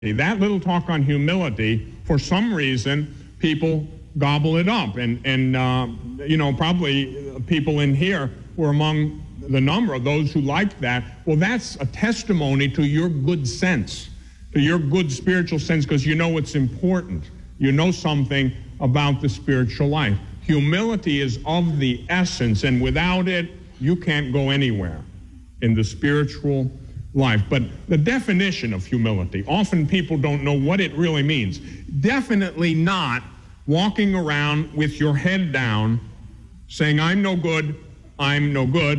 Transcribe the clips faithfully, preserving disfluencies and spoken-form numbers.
That little talk on humility, for some reason, people gobble it up. And, and uh, you know, probably people in here were among the number of those who liked that. Well, that's a testimony to your good sense, to your good spiritual sense, because you know it's important. You know something about the spiritual life. Humility is of the essence, and without it, you can't go anywhere in the spiritual life. But the definition of humility, often people don't know what it really means. Definitely not walking around with your head down saying, I'm no good, I'm no good,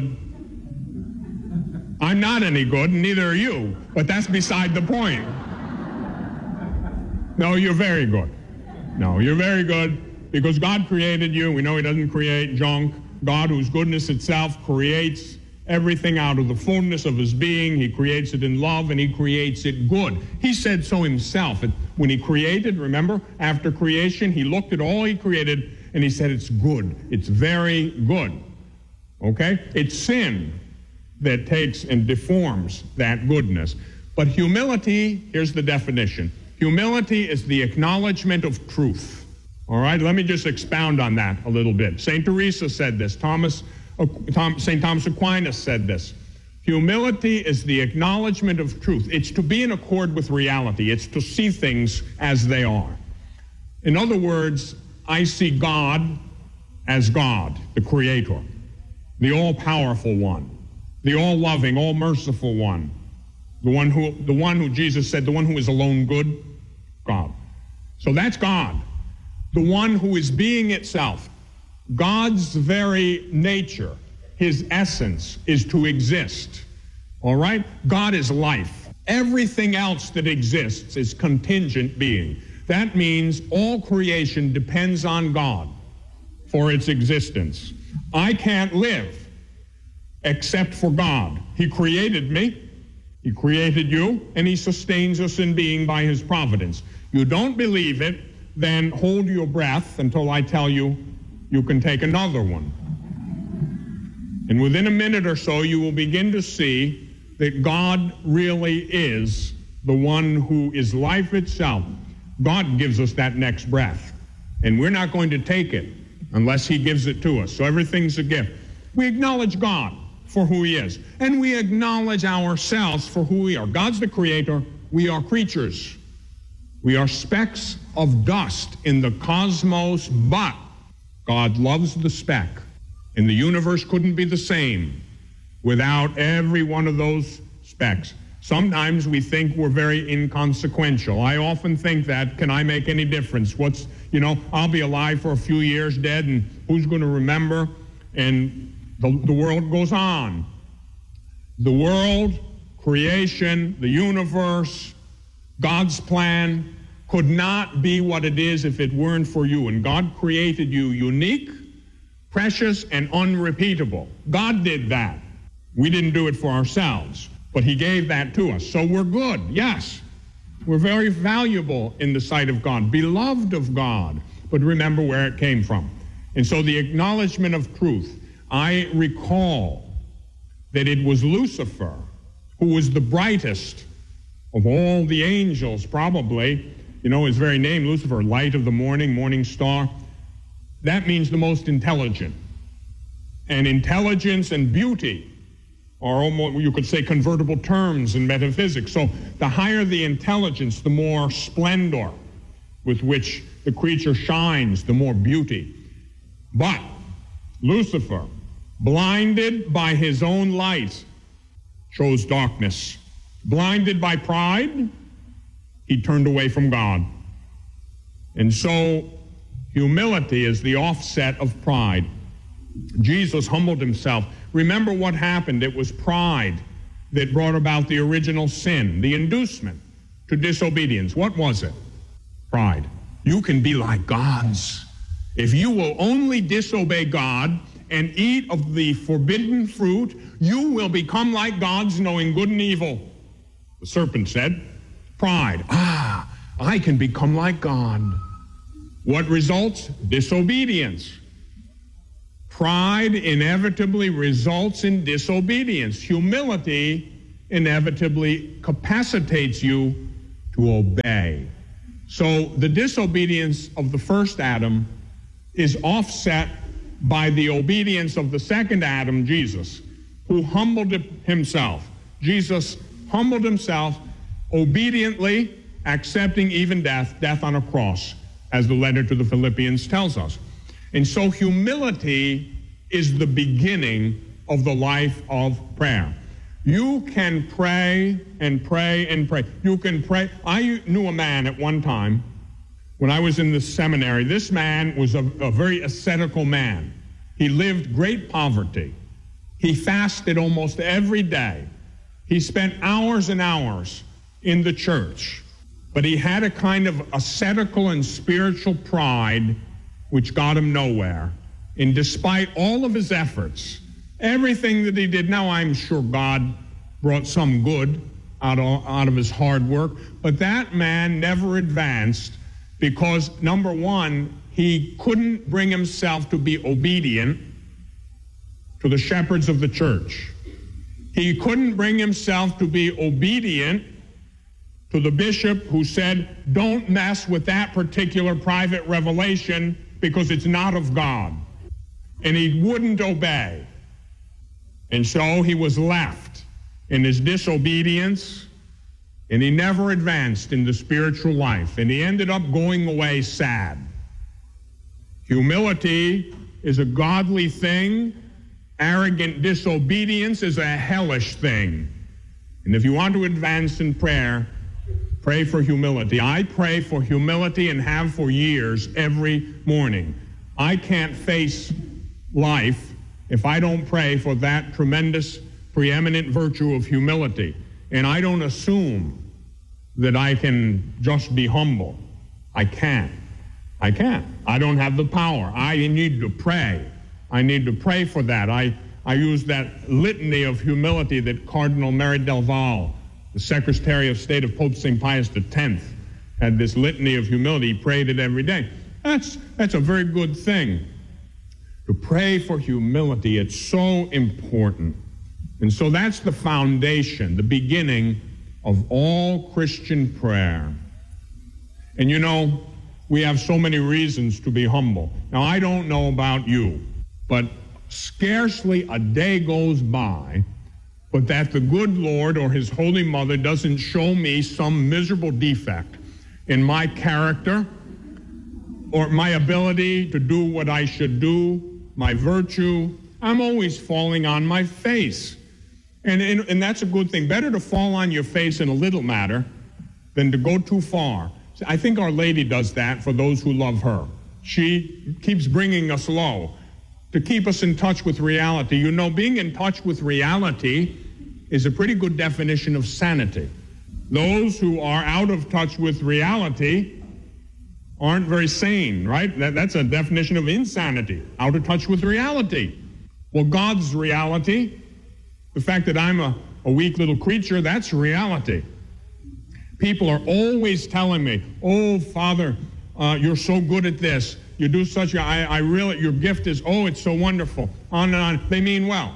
I'm not any good, and neither are you. But that's beside the point. No, you're very good. No, you're very good because God created you. We know He doesn't create junk. God, whose goodness itself creates everything out of the fullness of His being. He creates it in love, and He creates it good. He said so Himself. When He created, remember, after creation, He looked at all He created, and He said it's good. It's very good. Okay? It's sin that takes and deforms that goodness. But humility, here's the definition. Humility is the acknowledgement of truth. All right? Let me just expound on that a little bit. Saint Teresa said this. Thomas Saint Thomas Aquinas said this. Humility is the acknowledgement of truth. It's to be in accord with reality. It's to see things as they are. In other words, I see God as God, the Creator, the all-powerful one, the all-loving, all-merciful one, the one who, the one who Jesus said, the one who is alone good, God. So that's God, the one who is being itself. God's very nature, His essence, is to exist. All right? God is life. Everything else that exists is contingent being. That means all creation depends on God for its existence. I can't live except for God. He created me, He created you, and He sustains us in being by His providence. You don't believe it, then hold your breath until I tell you you can take another one. And within a minute or so, you will begin to see that God really is the one who is life itself. God gives us that next breath, and we're not going to take it unless He gives it to us. So everything's a gift. We acknowledge God for who He is, and we acknowledge ourselves for who we are. God's the Creator. We are creatures. We are specks of dust in the cosmos, but God loves the speck, and the universe couldn't be the same without every one of those specks. Sometimes we think we're very inconsequential. I often think that, can I make any difference? What's, you know, I'll be alive for a few years, dead, and who's going to remember? And the, the world goes on. The world, creation, the universe, God's plan could not be what it is if it weren't for you. And God created you unique, precious, and unrepeatable. God did that. We didn't do it for ourselves, but He gave that to us. So we're good, yes. We're very valuable in the sight of God, beloved of God. But remember where it came from. And so the acknowledgement of truth. I recall that it was Lucifer who was the brightest of all the angels, probably. You know, his very name, Lucifer, light of the morning, morning star. That means the most intelligent. And intelligence and beauty are almost, you could say, convertible terms in metaphysics. So the higher the intelligence, the more splendor with which the creature shines, the more beauty. But Lucifer, blinded by his own light, chose darkness. Blinded by pride, he turned away from God. And so humility is the offset of pride. Jesus humbled Himself. Remember what happened. It was pride that brought about the original sin, the inducement to disobedience. What was it? Pride. You can be like gods. If you will only disobey God and eat of the forbidden fruit, you will become like gods, knowing good and evil. The serpent said, pride. Ah, I can become like God. What results? Disobedience. Pride inevitably results in disobedience. Humility inevitably capacitates you to obey. So the disobedience of the first Adam is offset by the obedience of the second Adam, Jesus, who humbled himself. Jesus humbled himself, obediently accepting even death, death on a cross, as the letter to the Philippians tells us. And so humility is the beginning of the life of prayer. You can pray and pray and pray. You can pray. I knew a man at one time when I was in the seminary. This man was a, a very ascetical man. He lived great poverty. He fasted almost every day. He spent hours and hours in the church. But he had a kind of ascetical and spiritual pride which got him nowhere. And despite all of his efforts, everything that he did, now I'm sure God brought some good out of, out of his hard work, but that man never advanced because, number one, he couldn't bring himself to be obedient to the shepherds of the church. He couldn't bring himself to be obedient to the bishop who said, don't mess with that particular private revelation because it's not of God. And he wouldn't obey. And so he was left in his disobedience, and he never advanced in the spiritual life, and he ended up going away sad. Humility is a godly thing. Arrogant disobedience is a hellish thing. And if you want to advance in prayer, pray for humility. I pray for humility and have for years every morning. I can't face life if I don't pray for that tremendous, preeminent virtue of humility. And I don't assume that I can just be humble. I can't. I can't. I don't have the power. I need to pray. I need to pray for that. I, I use that litany of humility that Cardinal Mary del Val, the Secretary of State of Pope Saint Pius the tenth, had this litany of humility. He prayed it every day. That's, that's a very good thing. To pray for humility, it's so important. And so that's the foundation, the beginning of all Christian prayer. And you know, we have so many reasons to be humble. Now, I don't know about you, but scarcely a day goes by but that the good Lord or his Holy Mother doesn't show me some miserable defect in my character or my ability to do what I should do, my virtue. I'm always falling on my face. And, and, and that's a good thing. Better to fall on your face in a little matter than to go too far. I think Our Lady does that for those who love her. She keeps bringing us low to keep us in touch with reality. You know, being in touch with reality is a pretty good definition of sanity. Those who are out of touch with reality aren't very sane, right? That, that's a definition of insanity, out of touch with reality. Well, God's reality, the fact that I'm a, a weak little creature, that's reality. People are always telling me, oh, Father, uh, you're so good at this. You do such a, I, I really, your gift is, oh, it's so wonderful. On and on. They mean well.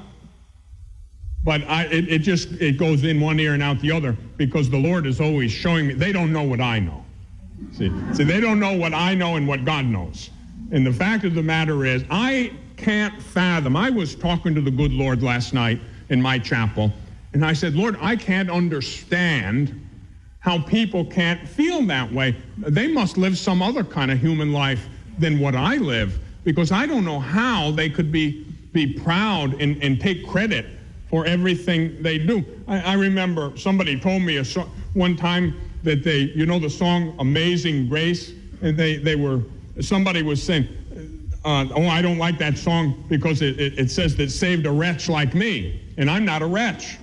But I, it, it just, it goes in one ear and out the other because the Lord is always showing me. They don't know what I know. See, see, they don't know what I know and what God knows. And the fact of the matter is, I can't fathom. I was talking to the good Lord last night in my chapel, and I said, Lord, I can't understand how people can't feel that way. They must live some other kind of human life than what I live, because I don't know how they could be, be proud and, and take credit for everything they do. I, I remember somebody told me a so, one time that they, you know the song Amazing Grace? And they, they were, somebody was saying, uh, oh, I don't like that song because it, it, it says that saved a wretch like me, and I'm not a wretch.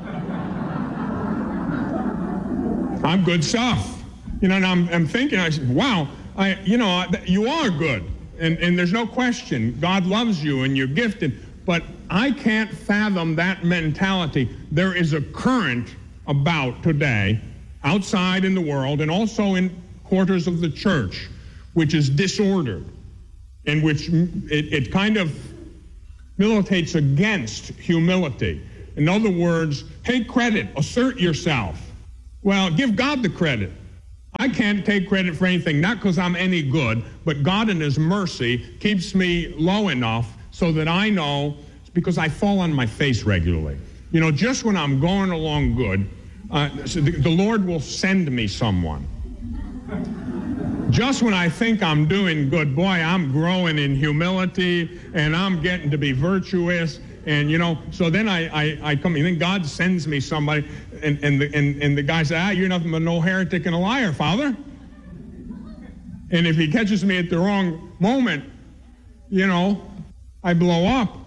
I'm good stuff. You know, and I'm, I'm thinking, I said, wow, I, you know, you are good, and, and there's no question. God loves you, and you're gifted, but I can't fathom that mentality. There is a current about today, outside in the world, and also in quarters of the church, which is disordered, and which it, it kind of militates against humility. In other words, take credit, assert yourself. Well, give God the credit. I can't take credit for anything, not because I'm any good, but God in his mercy keeps me low enough so that I know, because I fall on my face regularly. You know, just when I'm going along good, uh, so the, the Lord will send me someone. Just when I think I'm doing good, boy, I'm growing in humility and I'm getting to be virtuous. And, you know, so then I, I, I come, and then God sends me somebody, and, and, the, and, and the guy says, ah, you're nothing but no heretic and a liar, Father. And if he catches me at the wrong moment, you know, I blow up.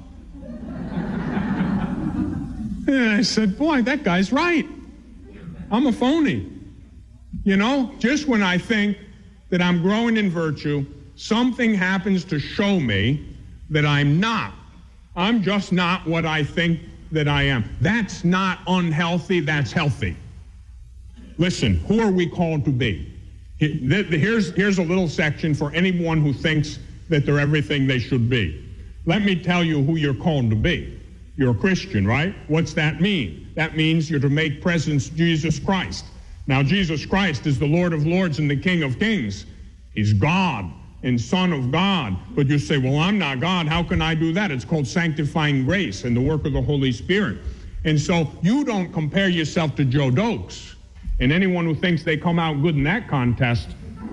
And I said, boy, that guy's right. I'm a phony. You know, just when I think that I'm growing in virtue, something happens to show me that I'm not. I'm just not what I think that I am. That's not unhealthy, that's healthy. Listen, who are we called to be? Here's, here's a little section for anyone who thinks that they're everything they should be. Let me tell you who you're called to be. You're a Christian, right? What's that mean? That means you're to make presence Jesus Christ. Now, Jesus Christ is the Lord of Lords and the King of Kings. He's God and Son of God. But you say, well, I'm not God. How can I do that? It's called sanctifying grace and the work of the Holy Spirit. And so you don't compare yourself to Joe Dokes. And anyone who thinks they come out good in that contest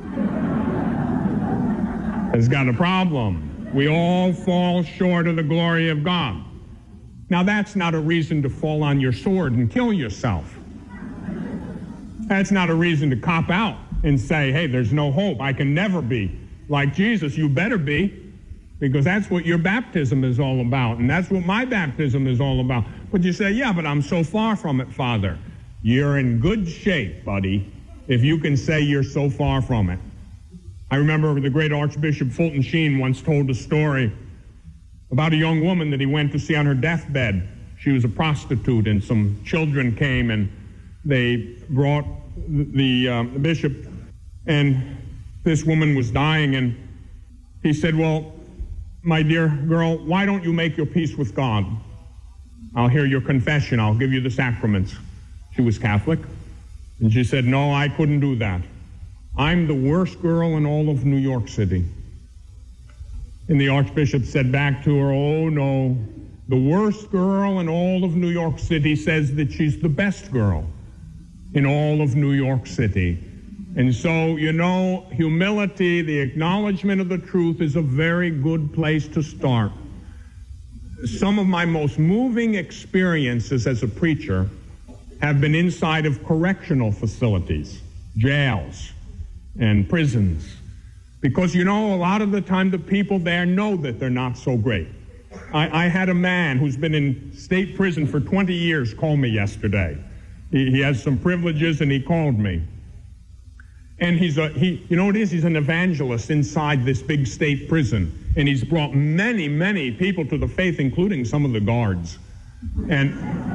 has got a problem. We all fall short of the glory of God. Now, that's not a reason to fall on your sword and kill yourself. That's not a reason to cop out and say, hey, there's no hope. I can never be like Jesus. You better be, because that's what your baptism is all about, and that's what my baptism is all about. But you say, yeah, but I'm so far from it, Father. You're in good shape, buddy, if you can say you're so far from it. I remember the great Archbishop Fulton Sheen once told a story about a young woman that he went to see on her deathbed. She was a prostitute, and some children came, and they brought the, uh, the bishop, and this woman was dying, and he said, well, my dear girl, why don't you make your peace with God? I'll hear your confession. I'll give you the sacraments. She was Catholic, and she said, no, I couldn't do that. I'm the worst girl in all of New York City. And the Archbishop said back to her, oh, no, the worst girl in all of New York City says that she's the best girl in all of New York City. And so, you know, humility, the acknowledgement of the truth, is a very good place to start. Some of my most moving experiences as a preacher have been inside of correctional facilities, jails, and prisons. Because, you know, a lot of the time the people there know that they're not so great. I, I had a man who's been in state prison for twenty years call me yesterday. He, he has some privileges, and he called me. And he's a, he, you know what it is? He's an evangelist inside this big state prison. And he's brought many, many people to the faith, including some of the guards. And,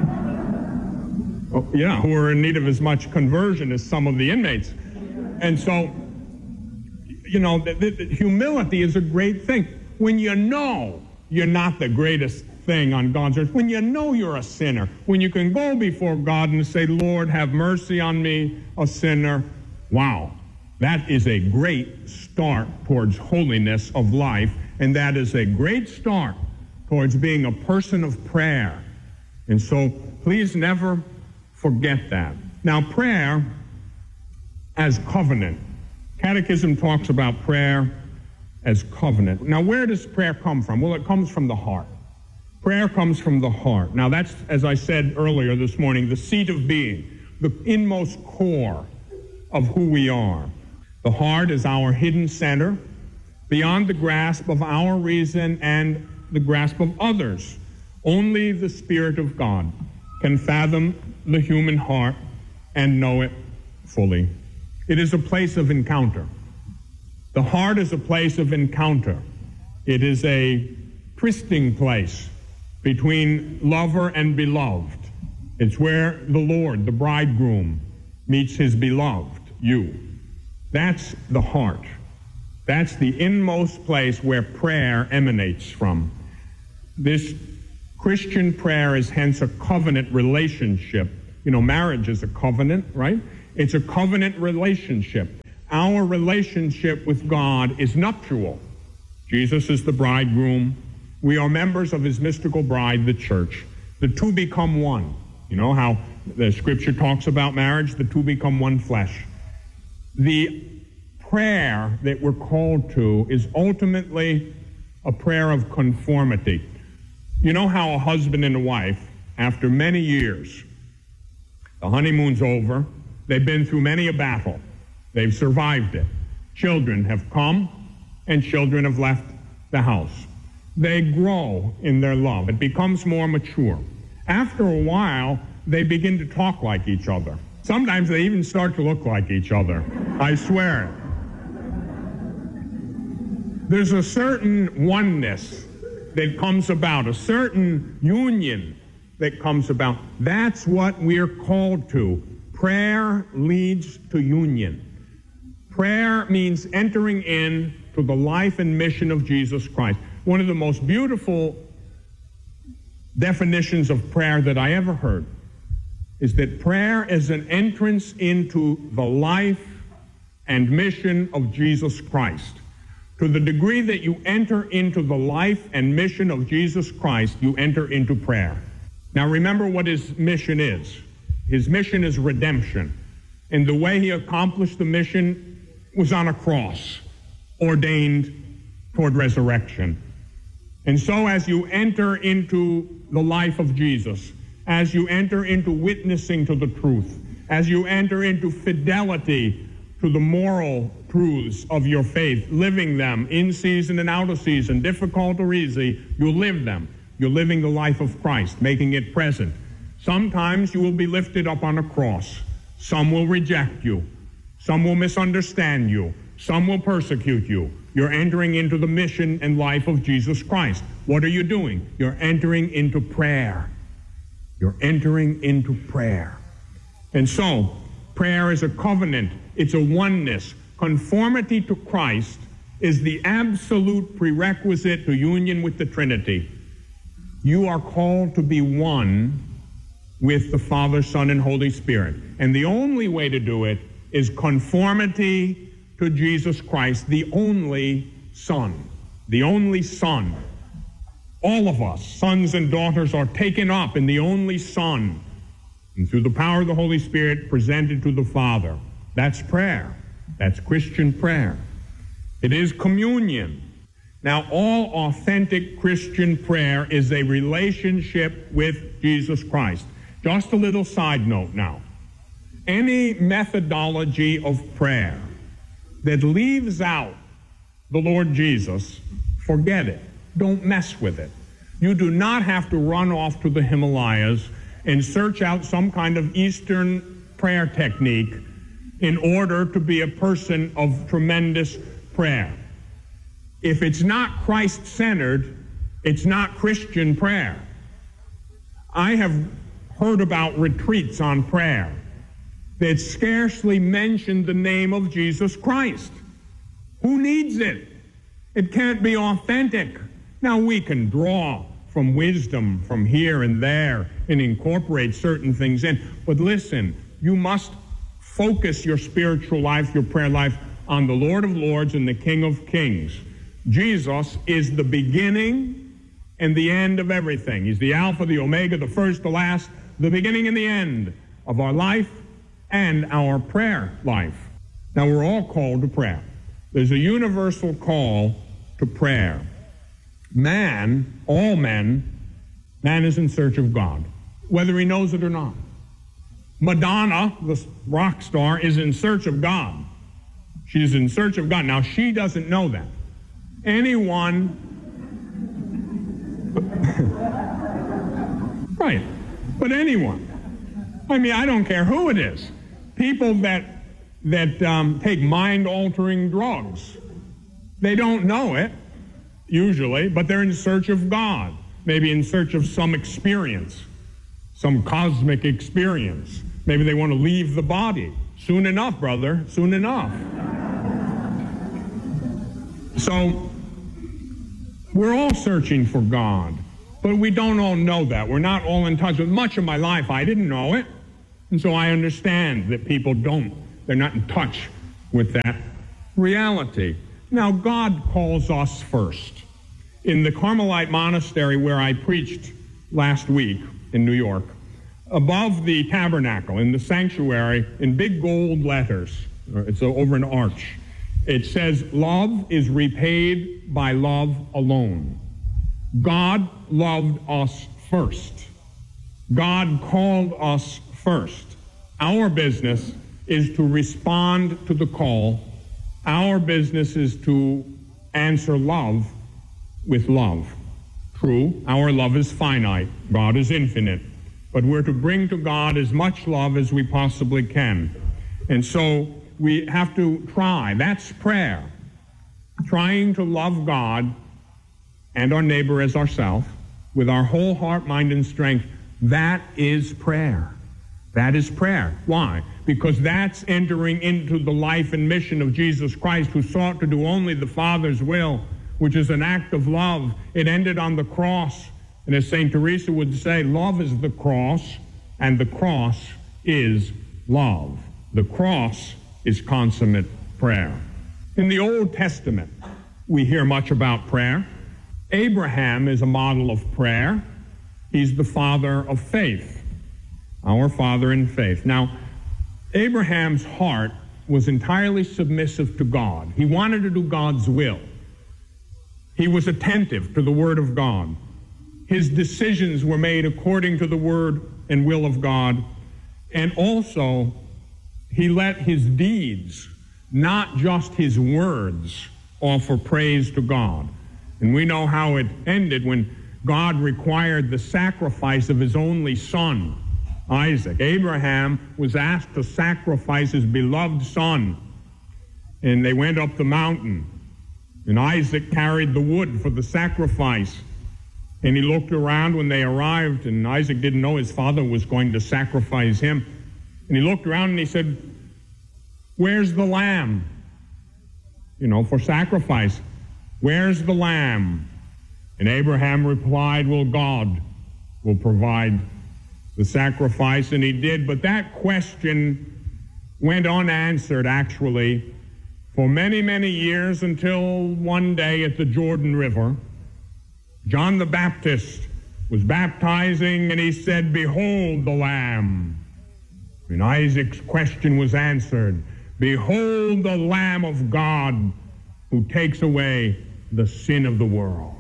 oh, yeah, who are in need of as much conversion as some of the inmates. And so, you know, the, the, the humility is a great thing. When you know you're not the greatest thing on God's earth, when you know you're a sinner, when you can go before God and say, Lord, have mercy on me, a sinner. Wow, that is a great start towards holiness of life, and that is a great start towards being a person of prayer. And so please never forget that. Now, prayer as covenant. Catechism talks about prayer as covenant. Now, where does prayer come from? Well, it comes from the heart. Prayer comes from the heart. Now, that's, as I said earlier this morning, the seat of being, the inmost core of who we are. The heart is our hidden center, beyond the grasp of our reason and the grasp of others. Only the Spirit of God can fathom the human heart and know it fully. It is a place of encounter. The heart is a place of encounter. It is a trysting place between lover and beloved. It's where the Lord, the bridegroom, meets his beloved, you. That's the heart. That's the inmost place where prayer emanates from. This Christian prayer is hence a covenant relationship You know, marriage is a covenant, right? It's a covenant relationship. Our relationship with God is nuptial. Jesus is the bridegroom. We are members of his mystical bride, the church. The two become one. You know how the scripture talks about marriage? The two become one flesh. The prayer that we're called to is ultimately a prayer of conformity. You know how a husband and a wife, after many years, the honeymoon's over, they've been through many a battle, they've survived it. Children have come, and children have left the house. They grow in their love. It becomes more mature. After a while, they begin to talk like each other. Sometimes they even start to look like each other. I swear it. There's a certain oneness that comes about, a certain union that comes about. That's what we're called to. Prayer leads to union. Prayer means entering in to the life and mission of Jesus Christ. One of the most beautiful definitions of prayer that I ever heard is that prayer is an entrance into the life and mission of Jesus Christ. To the degree that you enter into the life and mission of Jesus Christ, you enter into prayer. Now remember what his mission is. His mission is redemption. And the way he accomplished the mission was on a cross, ordained toward resurrection. And so as you enter into the life of Jesus, as you enter into witnessing to the truth, as you enter into fidelity to the moral truths of your faith, living them in season and out of season, difficult or easy, you live them. You're living the life of Christ, making it present. Sometimes you will be lifted up on a cross. Some will reject you. Some will misunderstand you. Some will persecute you. You're entering into the mission and life of Jesus Christ. What are you doing? You're entering into prayer. You're entering into prayer. And so, prayer is a covenant. It's a oneness. Conformity to Christ is the absolute prerequisite to union with the Trinity. You are called to be one with the Father, Son, and Holy Spirit. And the only way to do it is conformity to Jesus Christ, the only Son. The only Son. All of us, sons and daughters, are taken up in the only Son, and through the power of the Holy Spirit presented to the Father. That's prayer. That's Christian prayer. It is communion. Now, all authentic Christian prayer is a relationship with Jesus Christ. Just a little side note now. Any methodology of prayer that leaves out the Lord Jesus, forget it. Don't mess with it. You do not have to run off to the Himalayas and search out some kind of Eastern prayer technique in order to be a person of tremendous prayer. If it's not Christ-centered, it's not Christian prayer. I have heard about retreats on prayer that scarcely mention the name of Jesus Christ. Who needs it? It can't be authentic. Now, we can draw from wisdom from here and there and incorporate certain things in, but listen, you must focus your spiritual life, your prayer life, on the Lord of Lords and the King of Kings. Jesus is the beginning and the end of everything. He's the Alpha, the Omega, the first, the last, the beginning and the end of our life and our prayer life. Now, we're all called to prayer. There's a universal call to prayer. Man, all men, man is in search of God, whether he knows it or not. Madonna, the rock star, is in search of God. She's in search of God. Now, she doesn't know that. Anyone, right, but anyone. I mean, I don't care who it is. People that, that um, take mind-altering drugs, they don't know it, usually, but they're in search of God, maybe in search of some experience, some cosmic experience. Maybe they want to leave the body. Soon enough, brother, soon enough. So, we're all searching for God, but we don't all know that. We're not all in touch with. Much of my life, I didn't know it. And so I understand that people don't, they're not in touch with that reality. Now, God calls us first. In the Carmelite monastery where I preached last week in New York, above the tabernacle, in the sanctuary, in big gold letters, it's over an arch, it says, "Love is repaid by love alone." God loved us first. God called us first. Our business is to respond to the call. Our business is to answer love with love. True, our love is finite. God is infinite. But we're to bring to God as much love as we possibly can. And so we have to try. That's prayer. Trying to love God and our neighbor as ourselves with our whole heart, mind, and strength. That is prayer. That is prayer. Why? Because that's entering into the life and mission of Jesus Christ, who sought to do only the Father's will, which is an act of love. It ended on the cross. And as Saint Teresa would say, love is the cross, and the cross is love. The cross is consummate prayer. In the Old Testament, we hear much about prayer. Abraham is a model of prayer. He's the father of faith, our father in faith. Now, Abraham's heart was entirely submissive to God. He wanted to do God's will. He was attentive to the Word of God. His decisions were made according to the Word and will of God. And also, he let his deeds, not just his words, offer praise to God. And we know how it ended when God required the sacrifice of his only son, Isaac. Abraham was asked to sacrifice his beloved son. And they went up the mountain. And Isaac carried the wood for the sacrifice. And he looked around when they arrived, and Isaac didn't know his father was going to sacrifice him. And he looked around and he said, "Where's the lamb? You know, for sacrifice. Where's the lamb?" And Abraham replied, "Well, God will provide the sacrifice," and he did. But that question went unanswered, actually, for many, many years, until one day at the Jordan River, John the Baptist was baptizing, and he said, "Behold the Lamb." And Isaac's question was answered, "Behold the Lamb of God who takes away the sin of the world."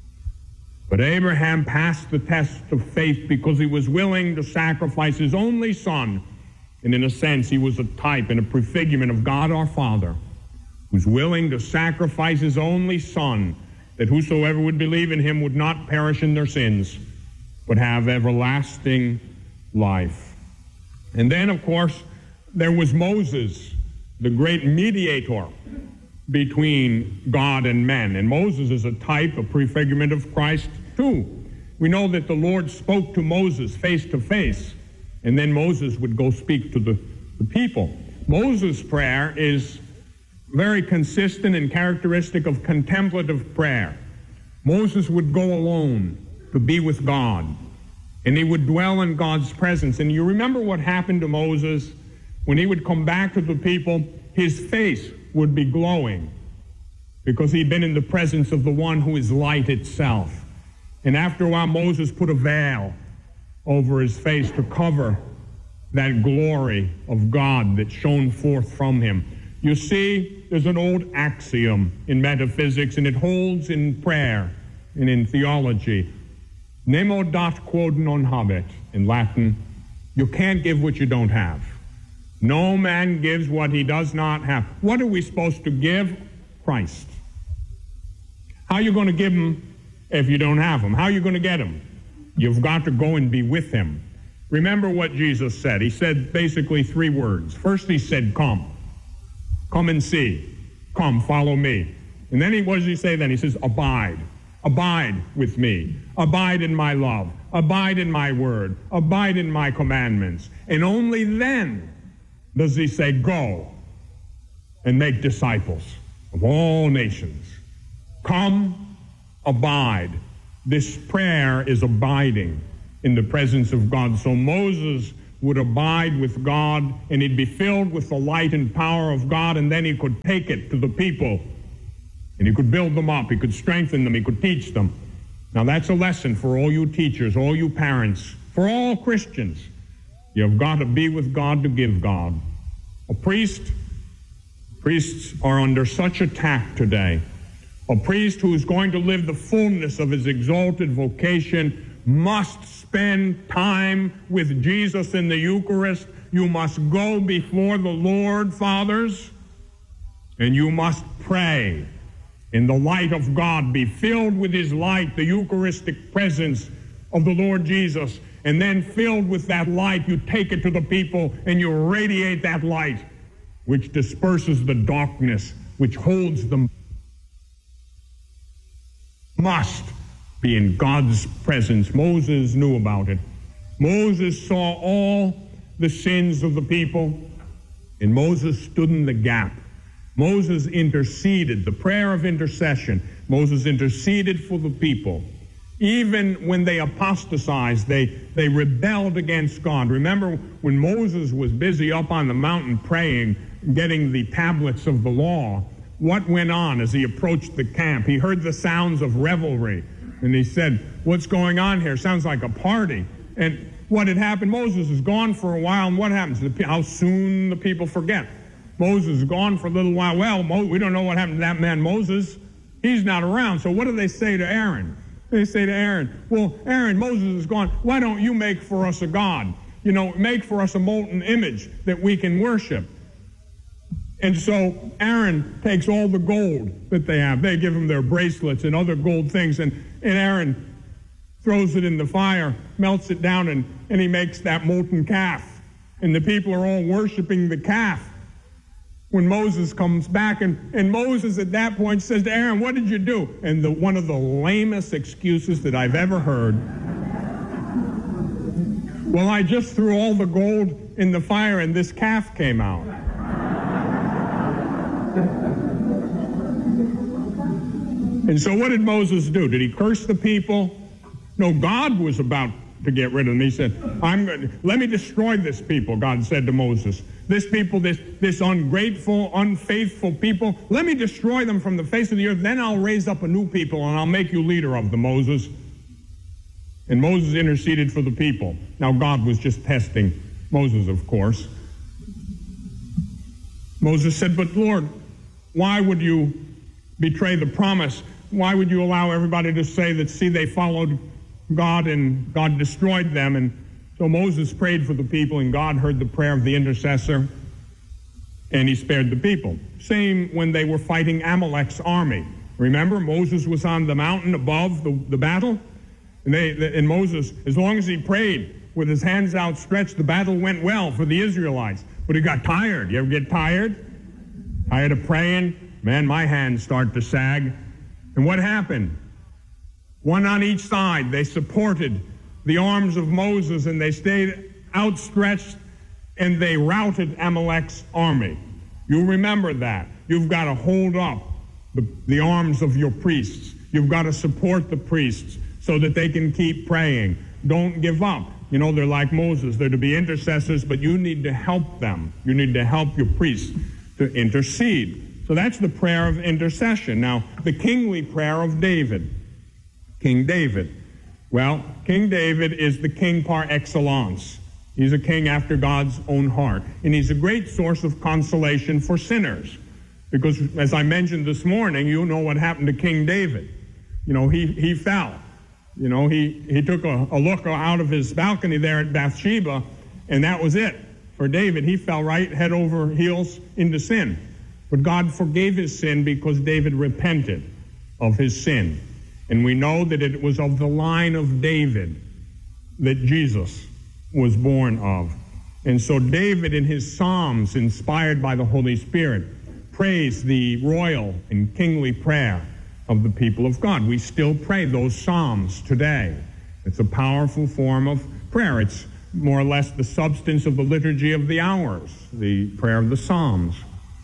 But Abraham passed the test of faith because he was willing to sacrifice his only son. And in a sense, he was a type and a prefigurement of God our Father, who's willing to sacrifice his only son, that whosoever would believe in him would not perish in their sins, but have everlasting life. And then, of course, there was Moses, the great mediator between God and men. And Moses is a type, a prefigurement of Christ, too. We know that the Lord spoke to Moses face to face, and then Moses would go speak to the, the people. Moses' prayer is very consistent and characteristic of contemplative prayer. Moses would go alone to be with God, and he would dwell in God's presence. And you remember what happened to Moses? When he would come back to the people, his face would be glowing because he'd been in the presence of the one who is light itself. And after a while, Moses put a veil over his face to cover that glory of God that shone forth from him. You see, there's an old axiom in metaphysics, and it holds in prayer and in theology. Nemo dat quod non habet, in Latin. You can't give what you don't have. No man gives what he does not have. What are we supposed to give? Christ. How are you going to give him if you don't have him? How are you going to get him? You've got to go and be with him. Remember what Jesus said. He said basically three words. First he said, come. Come and see. Come, follow me. And then he, what does he say then? He says, abide. Abide with me. Abide in my love. Abide in my word. Abide in my commandments. And only then does he say, go and make disciples of all nations. Come, abide. This prayer is abiding in the presence of God. So Moses would abide with God, and he'd be filled with the light and power of God, and then he could take it to the people, and he could build them up, he could strengthen them, he could teach them. Now that's a lesson for all you teachers, all you parents, for all Christians. You've got to be with God to give God. A priest, priests are under such attack today. A priest who is going to live the fullness of his exalted vocation must spend time with Jesus in the Eucharist. You must go before the Lord, fathers, and you must pray in the light of God. Be filled with his light, the Eucharistic presence of the Lord Jesus, and then filled with that light, you take it to the people and you radiate that light, which disperses the darkness, which holds them. Must be in God's presence. Moses knew about it. Moses saw all the sins of the people, and Moses stood in the gap. Moses interceded, the prayer of intercession. Moses interceded for the people. Even when they apostatized, they, they rebelled against God. Remember when Moses was busy up on the mountain praying, getting the tablets of the law, what went on as he approached the camp? He heard the sounds of revelry. And he said, what's going on here? Sounds like a party. And what had happened, Moses is gone for a while, and what happens? How soon the people forget. Moses is gone for a little while. Well, Mo- we don't know what happened to that man Moses. He's not around. So what do they say to Aaron? They say to Aaron, well, Aaron, Moses is gone. Why don't you make for us a god? You know, make for us a molten image that we can worship. And so Aaron takes all the gold that they have. They give him their bracelets and other gold things. And, and Aaron throws it in the fire, melts it down, and, and he makes that molten calf. And the people are all worshiping the calf. When Moses comes back, and, and Moses at that point says to Aaron, what did you do? And the, one of the lamest excuses that I've ever heard. Well, I just threw all the gold in the fire and this calf came out. And so what did Moses do? Did he curse the people? No, God was about to get rid of them. He said, I'm going to, let me destroy this people, God said to Moses. This people, this, this ungrateful, unfaithful people, let me destroy them from the face of the earth. Then I'll raise up a new people and I'll make you leader of them, Moses. And Moses interceded for the people. Now God was just testing Moses, of course. Moses said, but Lord, why would you betray the promise? Why would you allow everybody to say that, see, they followed God and God destroyed them? And so Moses prayed for the people, and God heard the prayer of the intercessor, and he spared the people. Same when they were fighting Amalek's army. Remember, Moses was on the mountain above the, the battle, and, they, and Moses, as long as he prayed with his hands outstretched, the battle went well for the Israelites. But he got tired. You ever get tired? Tired of praying? Man, my hands start to sag. And what happened? One on each side, they supported the arms of Moses, and they stayed outstretched, and they routed Amalek's army. You remember that. You've got to hold up the, the arms of your priests. You've got to support the priests so that they can keep praying. Don't give up. You know, they're like Moses. They're to be intercessors, but you need to help them. You need to help your priests to intercede. So that's the prayer of intercession. Now, the kingly prayer of David. King David. Well, King David is the king par excellence. He's a king after God's own heart. And he's a great source of consolation for sinners. Because, as I mentioned this morning, you know what happened to King David. You know, he, he fell. You know, he, he took a, a look out of his balcony there at Bathsheba, and that was it for David. He fell right head over heels into sin. But God forgave his sin because David repented of his sin. And we know that it was of the line of David that Jesus was born of. And so David, in his Psalms, inspired by the Holy Spirit, prays the royal and kingly prayer of the people of God. We still pray those Psalms today. It's a powerful form of prayer. It's more or less the substance of the liturgy of the hours, the prayer of the Psalms.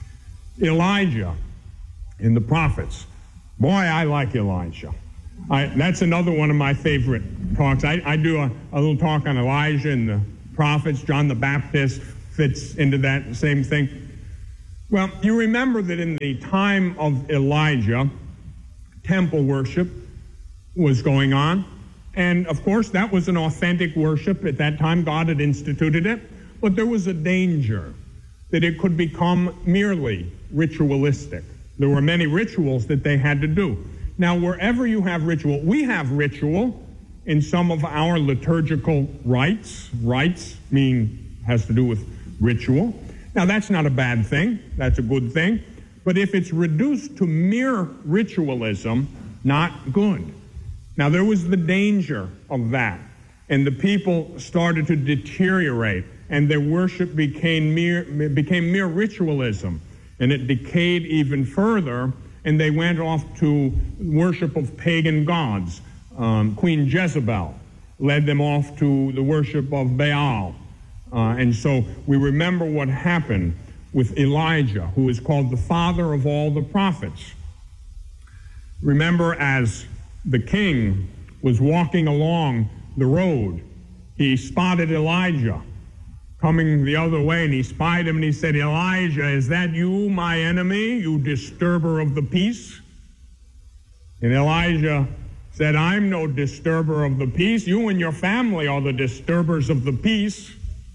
Elijah and the prophets. Boy, I like Elijah. I, that's another one of my favorite talks. I, I do a, a little talk on Elijah and the prophets. John the Baptist fits into that same thing. Well, you remember that in the time of Elijah, temple worship was going on. And, of course, that was an authentic worship. At that time, God had instituted it. But there was a danger that it could become merely ritualistic. There were many rituals that they had to do. Now, wherever you have ritual, we have ritual in some of our liturgical rites. Rites mean, has to do with ritual. Now, that's not a bad thing. That's a good thing. But if it's reduced to mere ritualism, not good. Now, there was the danger of that. And the people started to deteriorate. And their worship became mere, became mere ritualism. And it decayed even further. And they went off to worship of pagan gods. Um, Queen Jezebel led them off to the worship of Baal. Uh, and so we remember what happened with Elijah, who is called the father of all the prophets. Remember, as the king was walking along the road, he spotted Elijah coming the other way, and he spied him, and he said, "Elijah, is that you, my enemy, you disturber of the peace?" And Elijah said, "I'm no disturber of the peace. You and your family are the disturbers of the peace."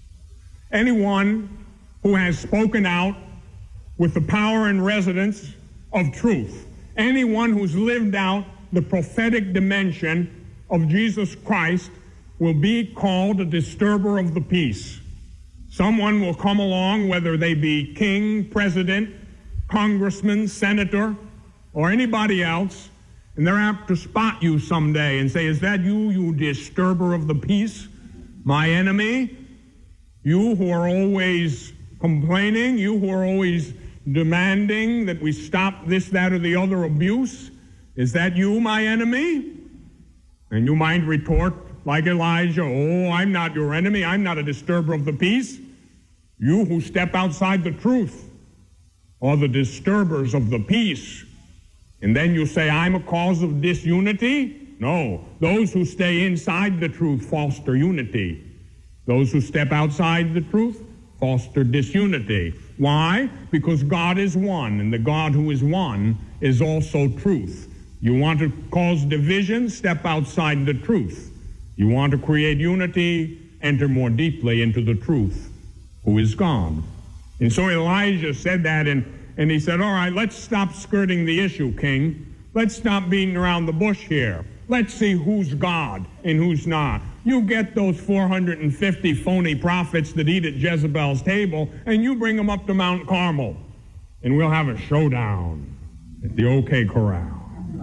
Anyone who has spoken out with the power and residence of truth, anyone who's lived out the prophetic dimension of Jesus Christ will be called a disturber of the peace. Someone will come along, whether they be king, president, congressman, senator, or anybody else, and they're apt to spot you someday and say, "Is that you, you disturber of the peace, my enemy? You who are always complaining, you who are always demanding that we stop this, that, or the other abuse, is that you, my enemy?" And you might retort, like Elijah, "Oh, I'm not your enemy. I'm not a disturber of the peace. You who step outside the truth are the disturbers of the peace." And then you say, "I'm a cause of disunity." No, those who stay inside the truth foster unity. Those who step outside the truth foster disunity. Why? Because God is one, and the God who is one is also truth. You want to cause division? Step outside the truth. You want to create unity? Enter more deeply into the truth, who is God. And so Elijah said that, and, and he said, "All right, let's stop skirting the issue, King. Let's stop beating around the bush here. Let's see who's God and who's not. You get those four hundred fifty phony prophets that eat at Jezebel's table, and you bring them up to Mount Carmel, and we'll have a showdown at the OK Corral."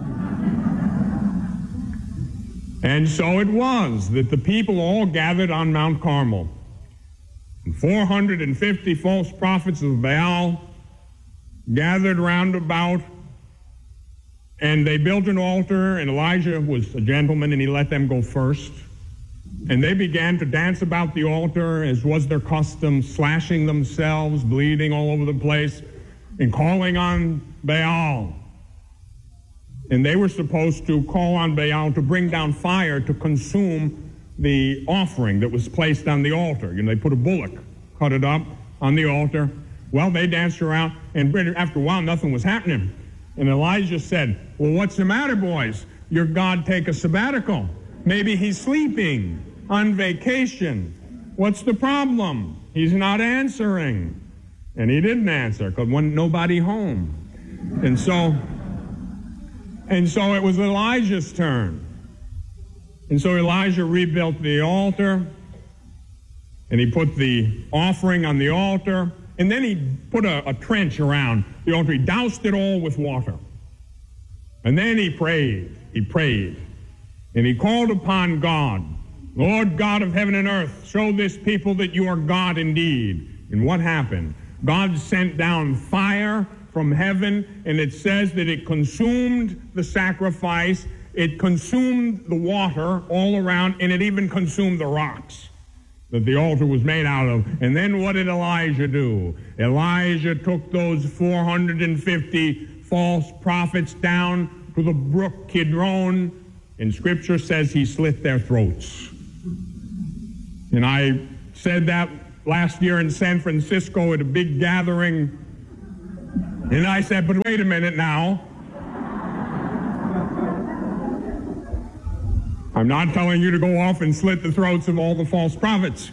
And so it was that the people all gathered on Mount Carmel. And four hundred fifty false prophets of Baal gathered round about, and they built an altar, and Elijah was a gentleman, and he let them go first. And they began to dance about the altar, as was their custom, slashing themselves, bleeding all over the place, and calling on Baal. And they were supposed to call on Baal to bring down fire to consume the offering that was placed on the altar. You know, they put a bullock, cut it up on the altar. Well, they danced around, and after a while, nothing was happening. And Elijah said, "Well, what's the matter, boys? Your God take a sabbatical. Maybe he's sleeping on vacation. What's the problem? He's not answering." And he didn't answer, because there wasn't nobody home. And so... And so it was Elijah's turn. And so Elijah rebuilt the altar, and he put the offering on the altar, and then he put a, a trench around the altar. He doused it all with water. And then he prayed. He prayed. And he called upon God. "Lord God of heaven and earth, show this people that you are God indeed." And what happened? God sent down fire from heaven, and it says that it consumed the sacrifice, it consumed the water all around, and it even consumed the rocks that the altar was made out of. And then what did Elijah do? Elijah took those four hundred fifty false prophets down to the brook Kidron, and Scripture says he slit their throats. And I said that last year in San Francisco at a big gathering. And I said, but wait a minute now. I'm not telling you to go off and slit the throats of all the false prophets.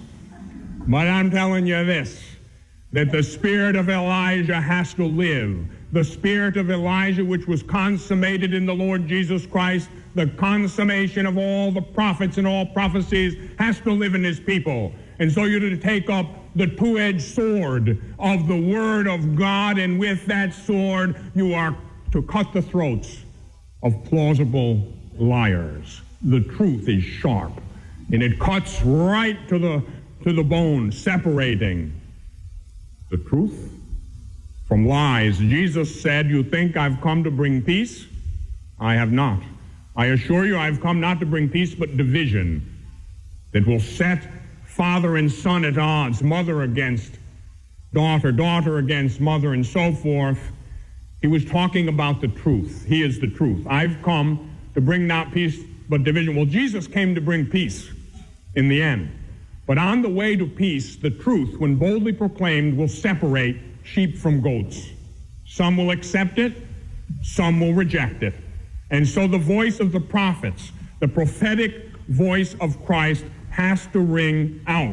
But I'm telling you this, that the spirit of Elijah has to live. The spirit of Elijah, which was consummated in the Lord Jesus Christ, the consummation of all the prophets and all prophecies, has to live in his people. And so you're to take up the two-edged sword of the Word of God, and with that sword you are to cut the throats of plausible liars. The truth is sharp, and it cuts right to the, to the bone, separating the truth from lies. Jesus said, you think I've come to bring peace? I have not. I assure you I've come not to bring peace, but division that will set father and son at odds, mother against daughter, daughter against mother, and so forth. He was talking about the truth. He is the truth. I've come to bring not peace, but division. Well, Jesus came to bring peace in the end. But on the way to peace, the truth, when boldly proclaimed, will separate sheep from goats. Some will accept it, some will reject it. And so the voice of the prophets, the prophetic voice of Christ, has to ring out.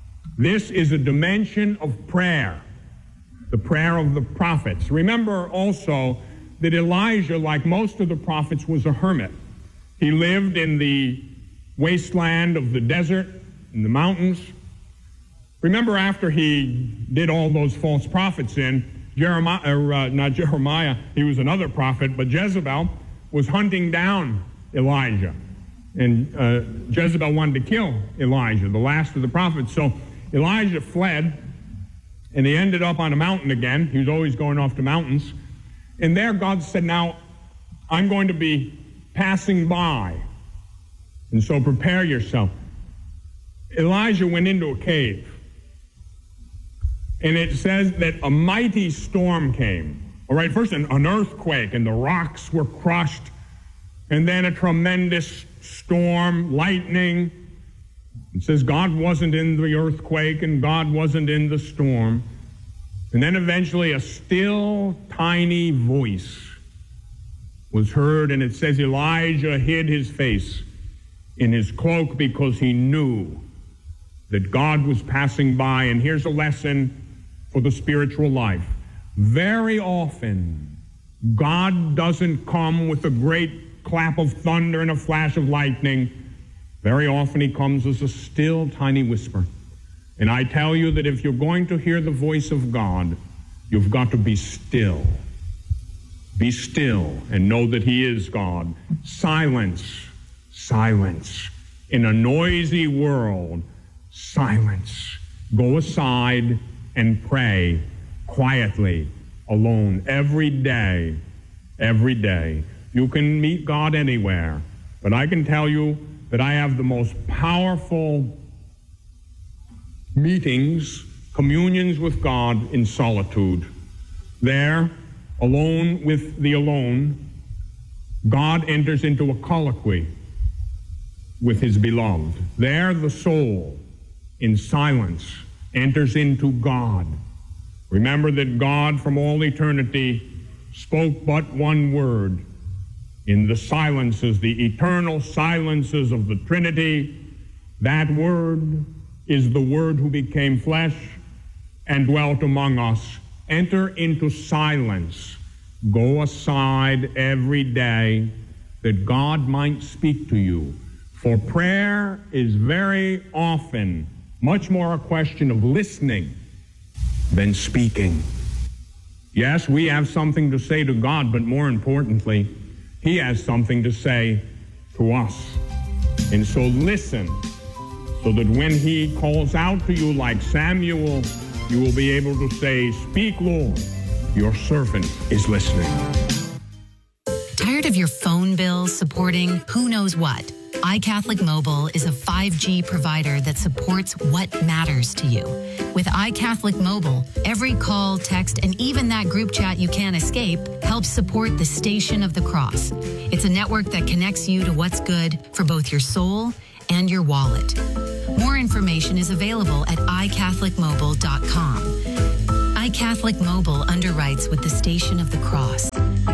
This is a dimension of prayer, the prayer of the prophets. Remember also that Elijah, like most of the prophets, was a hermit. He lived in the wasteland of the desert, in the mountains. Remember, after he did all those false prophets in, Jeremiah, or, uh, not Jeremiah, he was another prophet, but Jezebel was hunting down Elijah. And uh, Jezebel wanted to kill Elijah, the last of the prophets. So Elijah fled, and he ended up on a mountain again. He was always going off to mountains. And there God said, now, I'm going to be passing by. And so prepare yourself. Elijah went into a cave. And it says that a mighty storm came. All right, first an, an earthquake, and the rocks were crushed. And then a tremendous storm, lightning. It says God wasn't in the earthquake and God wasn't in the storm. And then eventually a still, tiny voice was heard, and it says Elijah hid his face in his cloak because he knew that God was passing by. And here's a lesson for the spiritual life. Very often, God doesn't come with a great clap of thunder and a flash of lightning. Very often he comes as a still, tiny whisper. And I tell you that if you're going to hear the voice of God, you've got to be still. Be still and know that he is God. Silence, silence. In a noisy world, silence. Go aside and pray quietly, alone, every day, every day. You can meet God anywhere, but I can tell you that I have the most powerful meetings, communions with God in solitude. There, alone with the alone, God enters into a colloquy with his beloved. There, the soul, in silence, enters into God. Remember that God, from all eternity, spoke but one word. In the silences, the eternal silences of the Trinity, that word is the Word who became flesh and dwelt among us. Enter into silence. Go aside every day that God might speak to you. For prayer is very often much more a question of listening than speaking. Yes, we have something to say to God, but more importantly, he has something to say to us. And so listen, so that when he calls out to you like Samuel, you will be able to say, "Speak, Lord, your servant is listening." Tired of your phone bills supporting who knows what? iCatholic Mobile is a five G provider that supports what matters to you. With iCatholic Mobile, every call, text, and even that group chat you can't escape helps support the Station of the Cross. It's a network that connects you to what's good for both your soul and your wallet. More information is available at i catholic mobile dot com. iCatholic Mobile underwrites with the Station of the Cross.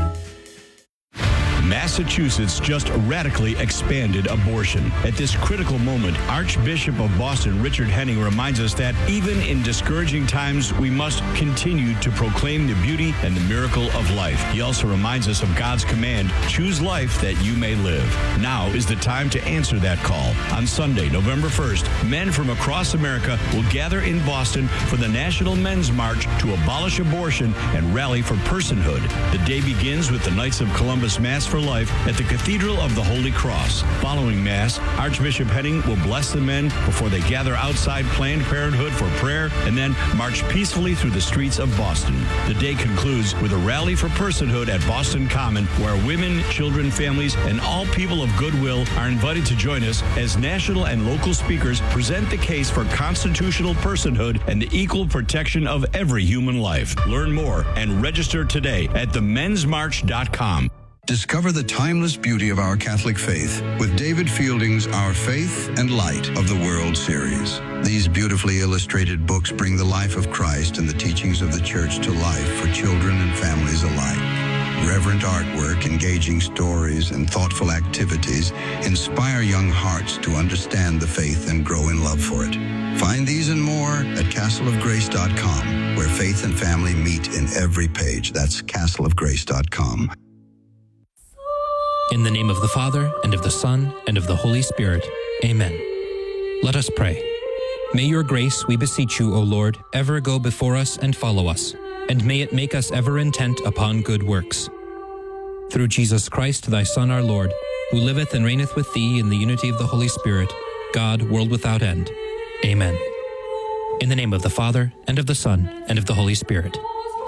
Massachusetts just radically expanded abortion. At this critical moment, Archbishop of Boston Richard Henning reminds us that even in discouraging times, we must continue to proclaim the beauty and the miracle of life. He also reminds us of God's command, choose life that you may live. Now is the time to answer that call. On Sunday, November first, men from across America will gather in Boston for the National Men's March to abolish abortion and rally for personhood. The day begins with the Knights of Columbus Mass for Life at the Cathedral of the Holy Cross. Following Mass, Archbishop Henning will bless the men before they gather outside Planned Parenthood for prayer and then march peacefully through the streets of Boston. The day concludes with a rally for personhood at Boston Common, where women, children, families, and all people of goodwill are invited to join us as national and local speakers present the case for constitutional personhood and the equal protection of every human life. Learn more and register today at the mens march dot com. Discover the timeless beauty of our Catholic faith with David Fielding's Our Faith and Light of the World series. These beautifully illustrated books bring the life of Christ and the teachings of the Church to life for children and families alike. Reverent artwork, engaging stories, and thoughtful activities inspire young hearts to understand the faith and grow in love for it. Find these and more at castle of grace dot com, where faith and family meet in every page. That's castle of grace dot com. In the name of the Father, and of the Son, and of the Holy Spirit. Amen. Let us pray. May your grace, we beseech you, O Lord, ever go before us and follow us, and may it make us ever intent upon good works. Through Jesus Christ, thy Son, our Lord, who liveth and reigneth with thee in the unity of the Holy Spirit, God, world without end. Amen. In the name of the Father, and of the Son, and of the Holy Spirit.